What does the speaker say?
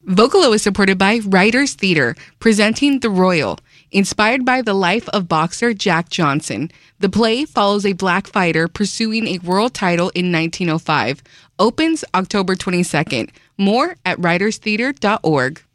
Vocalo is supported by Writers Theater, presenting The Royal. Inspired by the life of boxer Jack Johnson, the play follows a black fighter pursuing a world title in 1905. Opens October 22nd. More at writerstheater.org.